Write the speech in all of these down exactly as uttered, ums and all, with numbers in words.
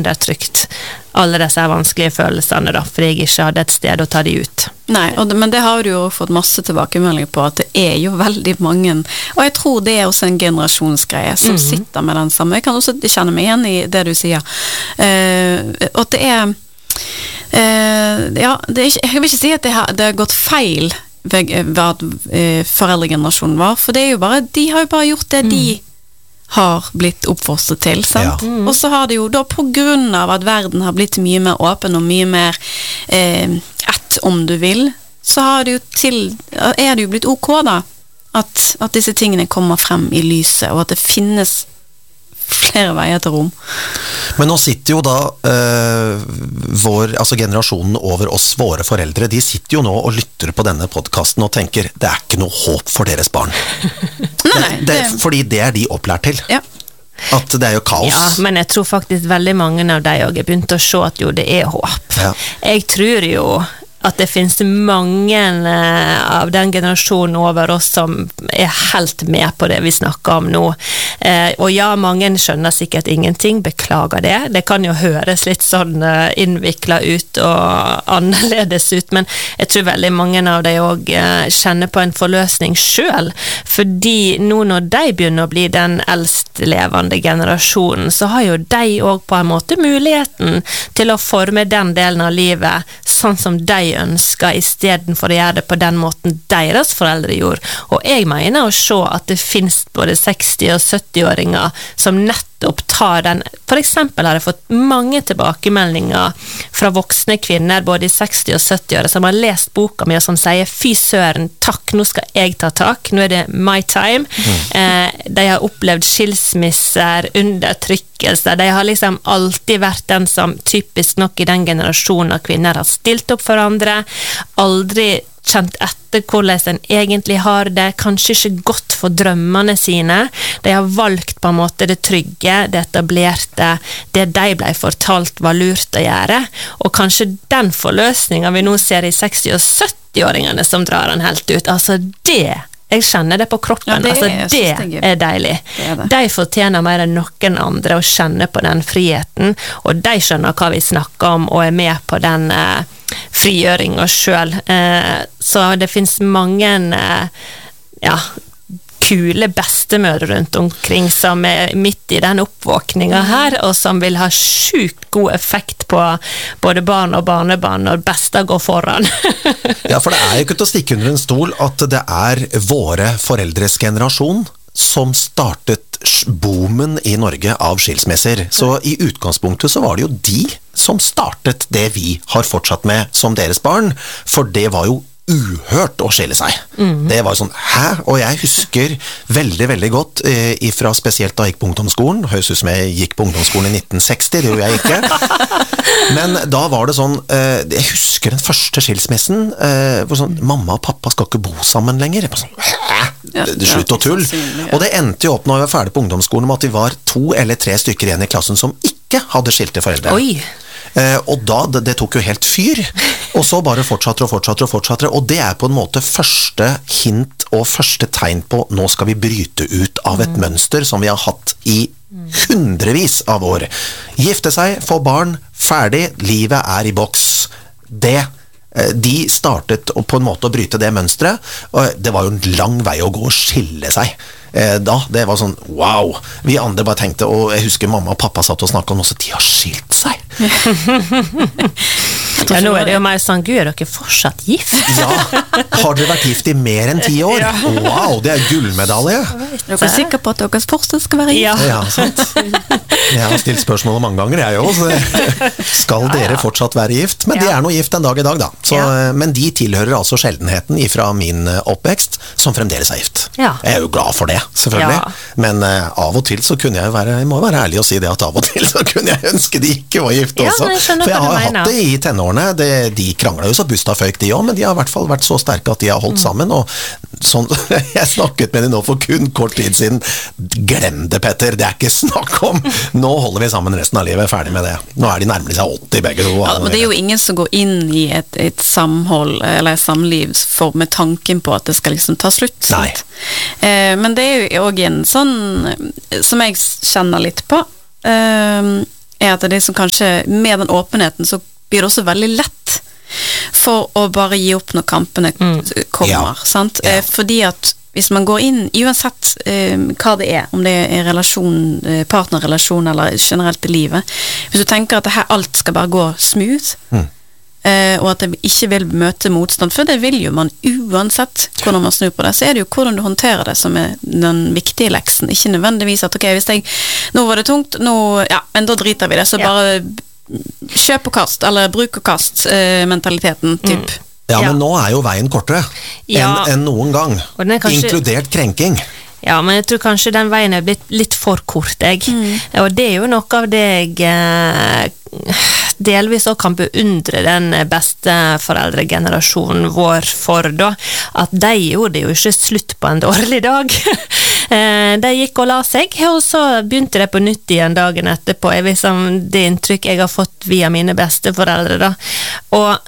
undertrykt alle disse vanskelige følelsene da, fordi jeg ikke hadde et sted å ta de ut. Nei, og det, men det har du jo fått masse tilbakemeldinger på, at det er jo veldig mange, og jeg tror det er også en generasjonsgreie som mm-hmm. sitter med den samme. Jeg kan også kjenne meg igjen i det du sier. Uh, og det er, uh, ja, det er ikke, jeg vil ikke si at det har, det har gått feil ved, ved at uh, foreldregenerasjonen var, for det er jo bare, de har jo bare gjort det mm. de har blitt oppfostret til, sant? Ja. Mm. Og så har det jo da, på grunn av at verden har blitt mye mer åpen og mye mer eh, ett om du vil, så har det jo til, er det jo blitt ok da, at, at disse tingene kommer frem i lyset, og at det finnes flere veier til rom. Men nå sitter jo da øh, vår, altså generasjonen over oss, våre foreldre, de sitter jo nå og lytter på denne podcasten og tenker, det er ikke noe håp for deres barn. Nei, nei, det, det, fordi det er de opplært til. Ja. At det er jo kaos. Ja, men jeg tror faktisk veldig mange av de også har begynt å se at jo, det er håp. Ja. Jeg tror jo at det finnes mange eh, av den generasjonen over oss som er helt med på det vi snakker om nå. Eh, og ja, mange skjønner sikkert ingenting, beklager det. Det kan jo høres litt sånn eh, innviklet ut og annerledes ut, men jeg tror veldig mange av de også eh, kjenner på en forløsning selv, fordi nå når de begynner å bli den eldst levende generasjonen, så har jo de også på en måte muligheten til å forme den delen av livet sånn som de ønsker, i stedet for å gjøre det på den måten deres foreldre gjorde. Og jeg mener å se at det finnes både seksti- og sytti-åringer som nettopp tar den. For eksempel har jeg fått mange tilbakemeldinger fra voksne kvinner, både i seksti- og sytti-åre, som har lest boka mi og som sier, fy søren, takk, nå skal jeg ta tak, nå er det my time. Mm. Eh, de har opplevd skilsmisser, undertrykkelse, de har liksom alltid vært den som typisk nok i den generasjonen av kvinner har stilt opp for andre, aldri kjent etter hvordan den egentlig har det, kanskje ikke gått for drømmene sine, de har valgt på en måte det trygge, det etablerte, det de ble fortalt var lurt å gjøre, og kanskje den forløsningen vi nå ser i seksti- og sytti-åringene som drar den helt ut, altså det jeg kjenner det på kroppen, ja, det, altså det er deilig. Det er det. De fortjener mer enn noen andre å kjenne på den friheten, og de skjønner hva vi snakker om, og er med på den eh, frigjøringen selv. Eh, så det finnes mange eh, ja, kule bestemødre rundt omkring som er midt i den oppvåkningen her, og som vil ha sjukt god effekt på både barn og barnebarn når besta går foran. Ja, for det er jo ikke til å stikke under en stol at det er våre foreldres generasjon som startet boomen i Norge av skilsmisser. Så i utgangspunktet så var det jo de som startet det vi har fortsatt med som deres barn, for det var jo uhørt å skille seg. Mm. Det var sånn, hæ? Og jeg husker veldig, veldig godt eh, ifra spesielt da jeg gikk på ungdomsskolen, høres ut som jeg gikk på ungdomsskolen i nitten seksti, det gjorde jeg ikke. Men da var det sånn, eh, jeg husker den første skilsmissen, eh, hvor sånn, mamma og pappa skal ikke bo sammen lenger. Jeg bare sånn, hæ? Ja, det slutt og tull. Ja. Og det endte jo opp når vi var ferdig på ungdomsskolen om at vi var to eller tre stykker igjen i klassen som ikke hadde skilte foreldre. Oi! Eh, og da, det, det tok jo helt fyr, og så bare fortsatte og fortsatte og fortsatte, og det er på en måte første hint og første tegn på nå skal vi bryte ut av et mm. mønster som vi har hatt i hundrevis av år. Gifte seg, få barn, ferdig, livet er i boks. Det, eh, de startet på en måte å bryte det mønstret, og det var jo en lang vei å gå og skille seg. Eh, da, det var sånn, wow. Vi andre bare tenkte, og jeg husker mamma og pappa satt og snakket om også, de har skilt seg. Ja, nå er det jo mer sånn, gud, er dere fortsatt gift? Ja, har dere vært gift i mer enn ti år? Wow, det er gullmedalje. Er dere sikre på at dere fortsatt skal være gift? Ja, ja sant. Jeg har stilt spørsmålet mange ganger, jeg også. Skal dere fortsatt være gift? Men de er nå gift en dag i dag, da. Så, men de tilhører altså sjeldenheten fra min oppvekst, som fremdeles er gift. Ja. Jeg er jo glad for det, selvfølgelig. Ja. Men uh, av og til så kunne jeg jo være, jeg må være ærlig og si det, at av og til så kunne jeg ønske de ikke var gift også. Ja, jeg for jeg har hatt det i tenårene, det, de kranglet jo så busta føyk de også, men de har i hvert fall vært så sterke at de har holdt mm. sammen, og sånn, jeg snakket med de nå for kun kort tid siden, glem det Petter, det er ikke snakk om, nå holder vi sammen resten av livet, ferdig med det. Nå er de nærmere seg åtti begge to. Ja, men det er jo ingen som går inn i et, et samhold, eller samliv for, med tanken på at det skal liksom ta slutt. Nei. Eh, men det er jo også en sånn, som jeg kjenner litt på, eh, er at det er som kanskje, med den åpenheten, så blir det også veldig lett for å bare gi opp når kampene mm. kommer, ja. sant? Ja. Eh, fordi at hvis man går inn, uansett eh, hva det er, om det er relasjon, eh, partnerrelasjon eller generelt i livet, hvis du tenker at det her alt skal bare gå smooth, mm. eh, og at det ikke vil møte motstand, for det vil jo man uansett hvordan man snur på det, så er det jo hvordan du håndterer det som er den viktige leksen, ikke nødvendigvis at ok, hvis jeg, nå var det tungt, nå, ja, men da driter vi det, så ja. bare kjøp og kast, eller bruk og kast eh, mentaliteten, typ. Mm. Ja, men ja. nå er jo veien kortere ja. enn, enn noen gang, kanskje, inkludert krenking. Ja, men jeg tror kanskje den veien er blitt litt for kort, jeg. Mm. Og det er jo noe av det jeg eh, delvis også kan beundre den beste foreldregenerasjonen vår for, da. At de gjorde det jo ikke slutt på en dårlig dag. De gikk og la seg, og så begynte de på nytt igjen dagen etterpå. Jeg vet som det inntrykk jeg har fått via mine beste foreldre, da. Og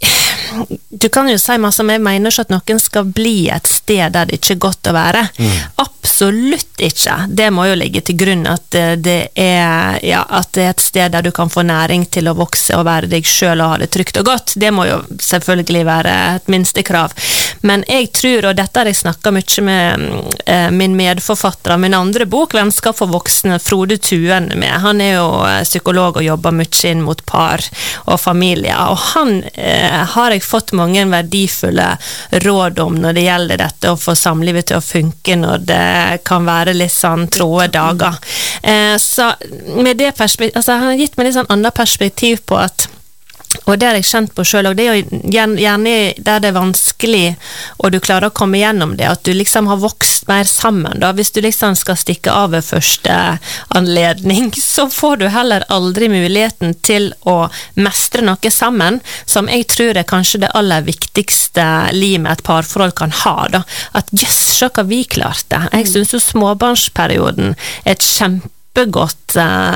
du kan jo si masse, men jeg mener ikke at noen skal bli et sted der det ikke er godt å være. Mm. Absolutt ikke. Det må jo ligge til grunn at det er, ja, at det er et sted der du kan få næring til å vokse og være deg selv og ha det trygt og godt. Det må jo selvfølgelig være et minstekrav. Men jeg tror, og dette har jeg snakket mye med eh, min medforfatter av min andre bok, Vennskap for voksne, Frode Tuen, med. Han er jo psykolog og jobber mye inn mot par og familier, og han eh, har jeg fått mange verdifulle råd om når det gjelder dette å få samlivet til å funke når det kan være litt sånn tråde dager. Eh, så med det perspektiv, altså han har gitt meg litt sånn annet perspektiv på at, og det har jeg kjent på selv, og det er jo gjerne der det er vanskelig, og du klarer å komme gjennom det, at du liksom har vokst mer sammen, da. Hvis du liksom skal stikke av ved første anledning, så får du heller aldri muligheten til å mestre noe sammen, som jeg tror er kanskje det aller viktigste livet et parforhold kan ha, da. At jøss, se hva vi klarte. Jeg synes jo småbarnsperioden er et kjempe godt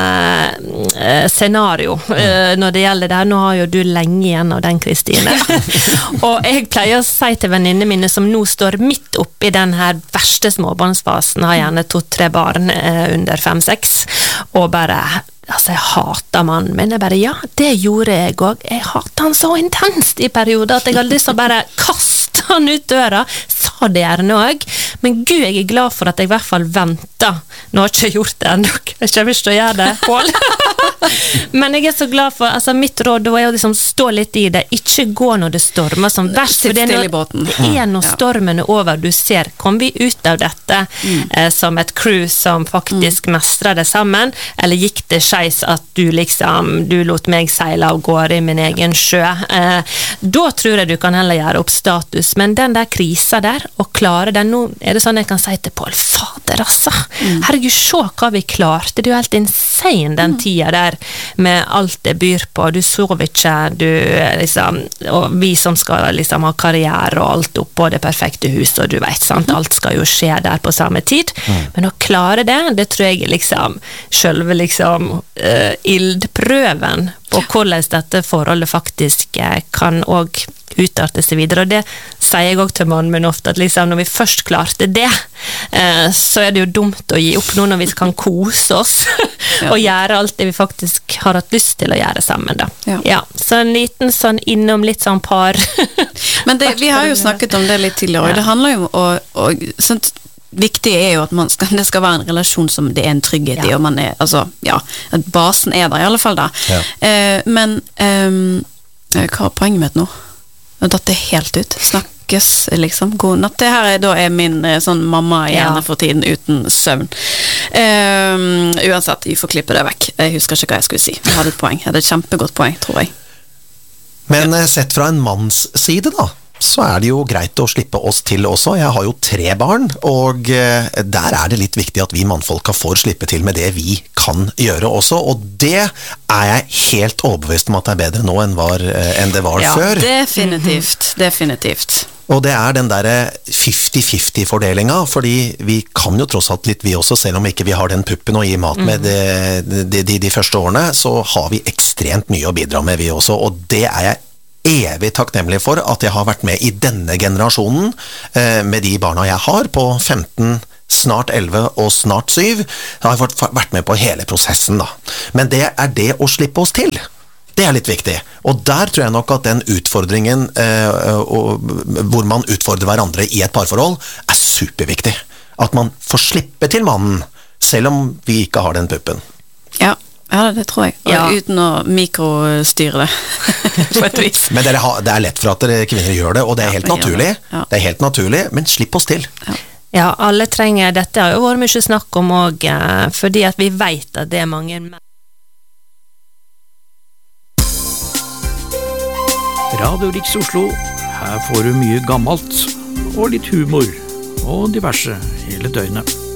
uh, scenario uh, når det gjelder det her. Nå har jo du lenge igjen av den, Kristine. Og jeg pleier å si til venninnene mine som nå står midt oppe i den her verste småbarnsfasen, har gjerne to-tre barn uh, under fem-seks, og bare altså jeg hater mannen min, jeg bare, ja, det gjorde jeg også, jeg hater han så intenst i perioder, at jeg hadde lyst til å bare kaste han ut døra, sa det gjerne også, men Gud, jeg er glad for at jeg i hvert fall venter, nå har jeg ikke gjort det ennå, jeg har ikke å gjøre det, Pål. Men jeg er så glad for, altså mitt råd er å liksom stå litt i det, ikke gå når det stormer som verst, for det er når, det er når stormen er over, du ser, kom vi ut av dette mm. eh, som et crew som faktisk mm. mestrer det sammen, eller gikk det skeis at du liksom, du lot meg seile av gårde i min egen sjø, eh, da tror jeg du kan heller gjøre opp status, men den der krisa der, og klare den, nå er det sånn jeg kan si til Pål, fader altså, mm. herregud, se hva vi klarte, det er jo helt insane den mm. tida der, med alt det byr på, du sover ikke, du liksom, og vi som skal liksom ha karriere og alt opp på det perfekte huset, og du vet, sant, alt skal jo skje der på samme tid, mm. men å klare det, det tror jeg er liksom, selve liksom uh, ildprøven på hvordan dette forholdet faktisk uh, kan også utarte seg videre, og det sier jeg også til mannen min ofte, at liksom når vi først klarte det, eh, så er det jo dumt å gi opp nå når vi kan kose oss ja. og gjøre alt det vi faktisk har hatt lyst til å gjøre sammen da. Ja. Ja, så en liten sånn innom litt sånn par. Men det, vi har jo snakket om det litt tidligere, og det handler jo om å, og, sånt, viktig er jo at man skal, det skal være en relasjon som det er en trygghet ja. i, og man er, altså, ja, at basen er der i alle fall da. Ja. Eh, men eh, hva er poenget mitt nå? Og datt det helt ut. Snakkes, liksom. God natt. Det her er, da er min sånn mamma gjerne ja. for tiden uten søvn. Um, uansett, vi får klippe det vekk. Jeg husker ikke hva jeg skulle si. Jeg hadde et poeng. Jeg hadde et kjempegodt poeng, tror jeg. Men sett fra en manns side da, så er det jo greit å slippe oss til også. Jeg har jo tre barn, og der er det litt viktig at vi mannfolka får slippe til med det vi kan gjøre også, og det er jeg helt overbevist om at det er bedre nå enn, var, enn det var ja, før. Ja, definitivt, definitivt. Og det er den der fifty-fifty-fordelinga, fordi vi kan jo tross alt litt vi også, selv om ikke vi har den puppen å gi mat med de, de, de, de første årene, så har vi ekstremt mye å bidra med vi også, og det er jeg evig takknemlig for at jeg har vært med i denne generasjonen eh, med de barna jeg har på femten, snart elleve og snart syv, har jeg fått vært med på hele prosessen da. Men det er det å slippe oss til. Det er litt viktig, og der tror jeg nok at den utfordringen eh, og, hvor man utfordrer hverandre i et parforhold er superviktig. At man får slippe til mannen, selv om vi ikke har den puppen. Ja, ja det tror jeg. Og Ja. uten å mikrostyre det, på et vis. Men dere har, det er lett for at dere kvinner gjør det, og det er helt Ja, vi gjør naturlig. det. Ja. Det er helt naturlig, men slipp oss til. Ja. Ja, alle trenger, dette har jo vært mye snakk om også, eh, fordi at vi vet at det er mange menn. Radio Riks Oslo, her får du mye gammelt, og litt humor, og diverse hele døgnet.